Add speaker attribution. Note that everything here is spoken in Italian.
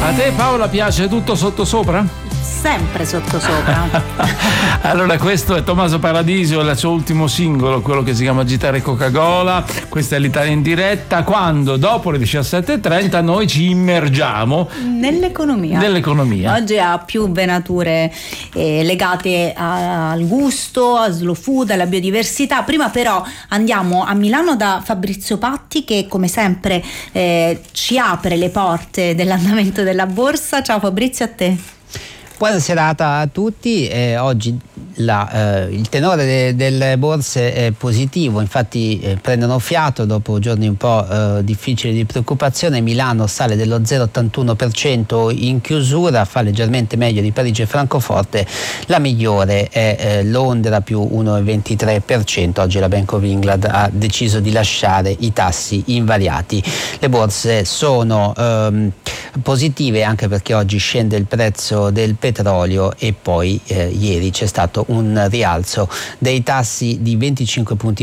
Speaker 1: A te Paola piace tutto sottosopra?
Speaker 2: Sempre sottosopra.
Speaker 1: Allora, questo è Tommaso Paradiso, il suo ultimo singolo, quello che si chiama Agitare Coca-Cola. Questa è l'Italia in diretta, quando dopo le 17:30 noi ci immergiamo nell'economia.
Speaker 2: Oggi ha più venature legate al gusto, a slow food, alla biodiversità. Prima però andiamo a Milano da Fabrizio Patti, che come sempre ci apre le porte dell'andamento della borsa. Ciao Fabrizio, a te.
Speaker 3: Buona serata a tutti. Oggi il tenore delle borse è positivo, infatti prendono fiato dopo giorni un po' difficili di preoccupazione. Milano sale dello 0,81% in chiusura, fa leggermente meglio di Parigi e Francoforte. La migliore è Londra più 1,23%. Oggi la Bank of England ha deciso di lasciare i tassi invariati. Le borse sono positive anche perché oggi scende il prezzo del petrolio e poi ieri c'è stato un rialzo dei tassi di 25 punti